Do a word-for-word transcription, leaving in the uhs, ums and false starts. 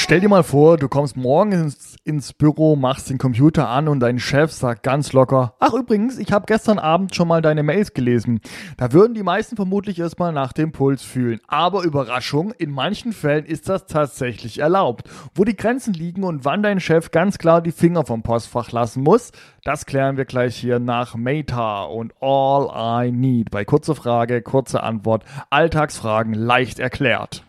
Stell dir mal vor, du kommst morgens ins Büro, machst den Computer an und dein Chef sagt ganz locker: Ach übrigens, ich habe gestern Abend schon mal deine Mails gelesen. Da würden die meisten vermutlich erstmal nach dem Puls fühlen. Aber Überraschung, in manchen Fällen ist das tatsächlich erlaubt. Wo die Grenzen liegen und wann dein Chef ganz klar die Finger vom Postfach lassen muss, das klären wir gleich hier nach Meta und All I Need. Bei kurze Frage, kurze Antwort, Alltagsfragen leicht erklärt.